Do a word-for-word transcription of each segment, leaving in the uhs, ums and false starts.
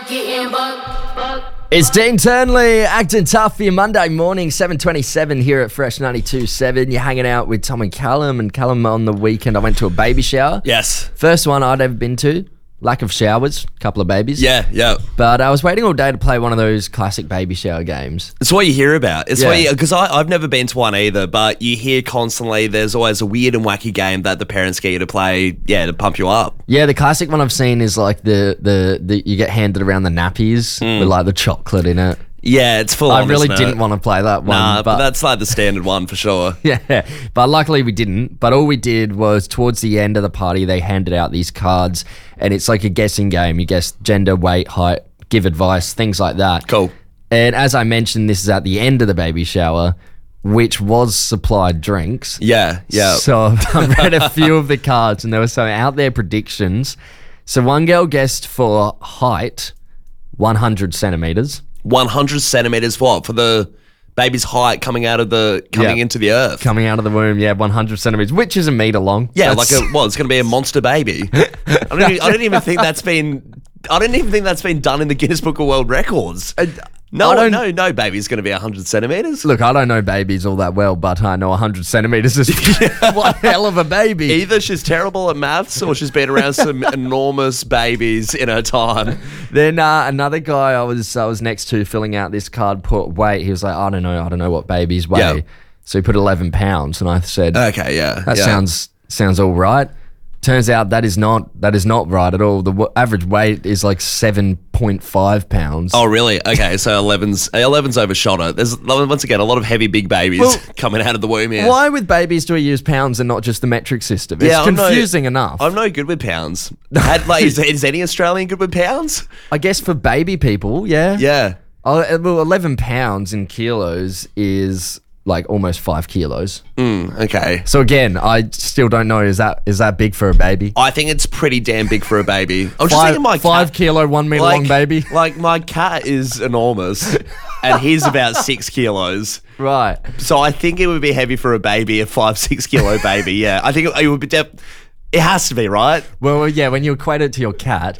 getting buck, buck. It's Dean Turnley, acting tough for your Monday morning, seven twenty-seven here at Fresh ninety-two point seven. You're hanging out with Tom and Callum, and Callum, on the weekend I went to a baby shower. Yes. First one I'd ever been to. Lack of showers, couple of babies. Yeah, yeah. But I was waiting all day to play one of those classic baby shower games. It's what you hear about. It's Yeah. what you, because I've never been to one either, but you hear constantly there's always a weird and wacky game that the parents get you to play, yeah, to pump you up. Yeah, the classic one I've seen is like the, the, the you get handed around the nappies with like the chocolate in it. Yeah, it's full I on, really isn't didn't it? want to play that one. Nah, but but that's like the standard one for sure. Yeah, but luckily we didn't. But all we did was towards the end of the party, they handed out these cards, and it's like a guessing game. You guess gender, weight, height, give advice, things like that. Cool. And as I mentioned, this is at the end of the baby shower, which was supplied drinks. Yeah, yeah. So I read a few of the cards, and there were some out there predictions. So one girl guessed for height, one hundred centimeters. one hundred centimeters what? For the baby's height coming out of the, coming Yeah. into the earth. Coming out of the womb, yeah, one hundred centimeters, which is a meter long. Yeah, That's- like a, well, it's going to be a monster baby. I don't, even, I don't even think that's been, I don't even think that's been done in the Guinness Book of World Records. No, I don't- no, no baby's going to be one hundred centimeters. Look, I don't know babies all that well, but I know one hundred centimeters is one hell of a baby. Either she's terrible at maths or she's been around some enormous babies in her time. Then uh, another guy I was I was next to filling out this card put weight. He was like, I don't know, I don't know what babies weigh. Yeah. So he put eleven pounds, and I said, Okay, yeah. that yeah. sounds sounds all right. Turns out that is not that is not right at all. The w- average weight is like seven point five pounds. Oh, really? Okay, so eleven's eleven's overshot it. There's, once again, a lot of heavy, big babies Well, coming out of the womb here. Why with babies do we use pounds and not just the metric system? It's Yeah, I'm no- confusing enough. I'm no good with pounds. Had, like, is, is any Australian good with pounds? I guess for baby people, yeah. Yeah. Oh, uh, well, eleven pounds in kilos is like almost five kilos. Mm, okay. So again, I still don't know. Is that is that big for a baby? I think it's pretty damn big for a baby. I'm just Five, thinking my five cat, kilo, one meter like, long baby. Like my cat is enormous, and he's about six kilos. Right. So I think it would be heavy for a baby, a five, six kilo baby. Yeah, I think it, it would be. Def- it has to be, right? Well, yeah. When you equate it to your cat.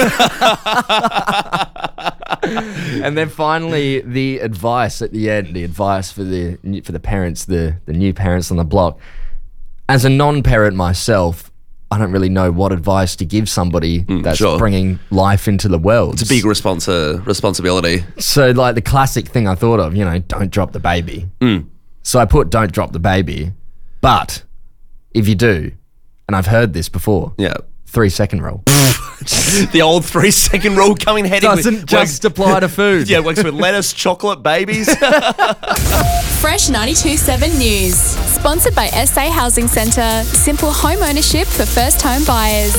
And then finally, the advice at the end, the advice for the for the parents, the the new parents on the block. As a non-parent myself, I don't really know what advice to give somebody that's sure. bringing life into the world. It's a big responsi- responsibility. So, like, the classic thing I thought of, you know, don't drop the baby. Mm. So I put don't drop the baby. But if you do, and I've heard this before, Yeah. three second rule. The old three second rule coming heading Doesn't with, just apply to food. yeah, works with lettuce, chocolate, babies. Fresh ninety-two point seven News. Sponsored by S A Housing Centre. Simple home ownership for first home buyers.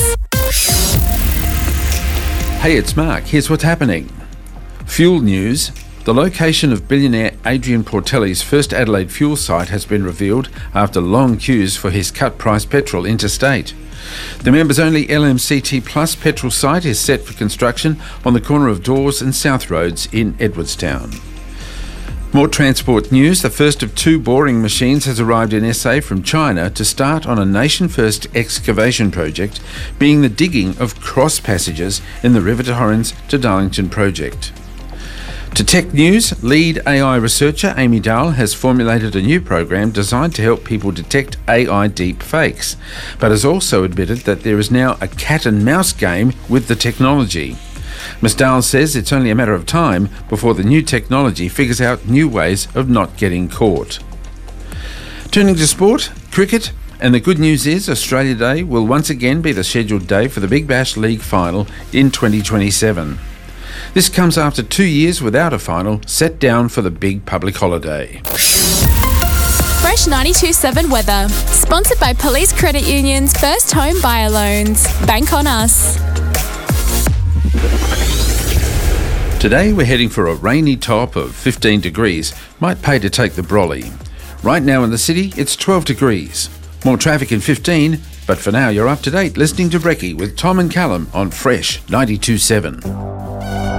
Hey, it's Mark. Here's what's happening. Fuel news. The location of billionaire Adrian Portelli's first Adelaide fuel site has been revealed after long queues for his cut-price petrol interstate. The members-only L M C T Plus petrol site is set for construction on the corner of Dawes and South Roads in Edwardstown. More transport news. The first of two boring machines has arrived in S A from China to start on a nation-first excavation project, being the digging of cross passages in the River Torrens to Darlington project. To tech news, lead A I researcher Amy Dahl has formulated a new program designed to help people detect A I deep fakes, but has also admitted that there is now a cat and mouse game with the technology. Miz Dahl says it's only a matter of time before the new technology figures out new ways of not getting caught. Turning to sport, cricket, and the good news is Australia Day will once again be the scheduled day for the Big Bash League final in twenty twenty-seven. This comes after two years without a final set down for the big public holiday. Fresh ninety-two point seven weather. Sponsored by Police Credit Union's first home buyer loans. Bank on us. Today we're heading for a rainy top of fifteen degrees. Might pay to take the brolly. Right now in the city it's twelve degrees. More traffic in fifteen, but for now you're up to date listening to Brekkie with Tom and Callum on Fresh ninety-two point seven.